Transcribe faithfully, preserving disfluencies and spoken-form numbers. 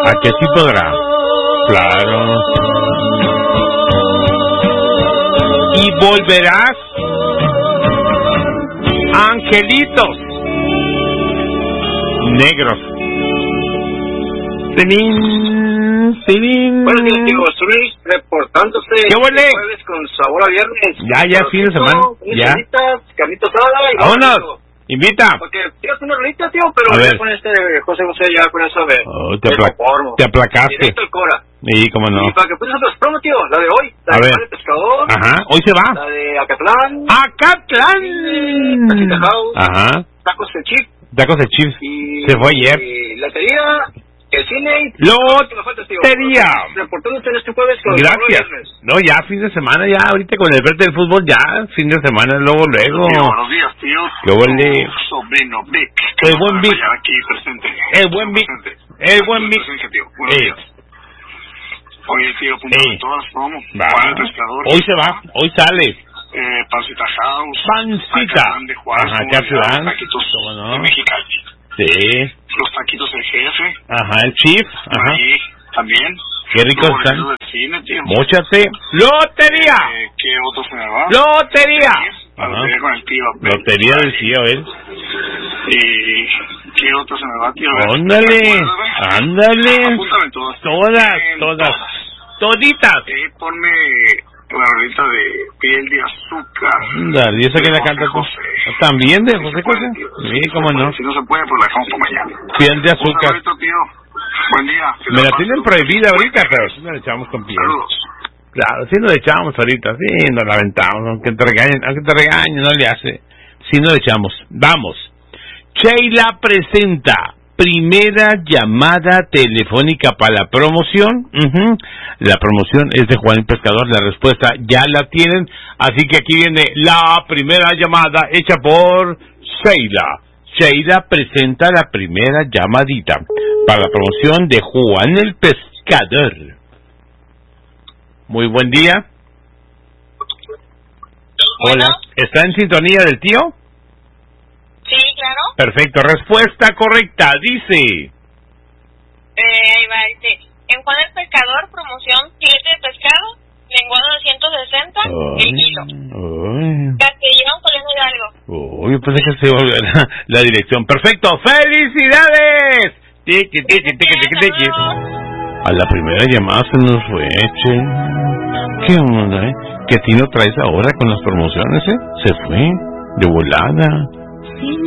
¿A que sí podrá? Claro. Y volverás, angelitos negros. Tinín, tinín. Buenos días, tío. Estoy reportándose. ¿Qué huele? Jueves con sabor a viernes. Ya, ya, fin de semana. Ya. Carnita asada y vámonos. Invita. Porque tienes una rolita, tío, pero a ver. con este José José ya con eso de... Oh, te, apla te aplacaste. Directo al Cora. Sí, cómo no. Y para que puedes hacer los promos, tío, la de hoy. La a de ver. Juan el Pescador. Ajá, hoy se va. La de Acatlán. Acatlán. Taquita House. Ajá. Tacos de Chip. Tacos de Chips. Y... Se fue ayer. Y Lotería. El cine. Lotería. Reportándose en este jueves con gracias. No, ya fin de semana, ya ahorita con el verde del fútbol, ya fin de semana, luego, luego. Buenos días, tío. Qué huele. Sobrino Vic. El buen Vic. Aquí presente. El buen Vic. El buen Vic. Eh. Oye, tío, apuntando todas las promos. Juan el Pescador. Hoy se va, hoy sale. Eh, Pancita House. Pancita. Ajá, Acatlán. Taquitos ¿Cómo no? de Mexicali. Sí. Los taquitos del jefe. Ajá, el Chief. Ajá. Ahí también. Qué ricos están. Cine, tío. Móchate. ¡Lotería! Eh, ¿Qué otro se me va? ¡Lotería! La lotería con el tío. Lotería del tío, él. ¿Y qué otro se me va, tío? Ándale. Ándale. Apúntame todas. Todas, todas. Toditas. Eh, ponme la rolita de Piel de Azúcar. Ándale, ¿y esa que la canta tú? ¿También de José José? Sí, cómo no. Si no se puede, pues la dejamos para mañana. Piel de Azúcar. Buen día. Me la tienen prohibida ahorita, pero sí nos la echamos con piel. Saludos. Claro, sí nos la echamos ahorita, sí nos la aventamos, aunque te regañen, aunque te regañen, no le hace. Sí nos la echamos. Vamos. Sheila presenta primera llamada telefónica para la promoción. Uh-huh. La promoción es de Juan el Pescador, la respuesta ya la tienen, así que aquí viene la primera llamada hecha por Sheila. Sheila presenta la primera llamadita para la promoción de Juan el Pescador. Muy buen día. Hola. ¿Está en sintonía del tío? Sí, claro. Perfecto. Respuesta correcta. Dice. Eh, ahí va, dice. En Juan el Pescador, promoción filete de pescado, lenguado de ciento sesenta, el kilo. Uy. Castellón, Colegio Hidalgo. Uy, yo pensé que se iba a volver la, la dirección. Perfecto. ¡Felicidades! Tiki, tiki, tiki, tiki, tiki. A la primera llamada se nos fue, che. ¿Qué onda, eh? ¿Qué tino traes ahora con las promociones, eh? Se fue. De volada.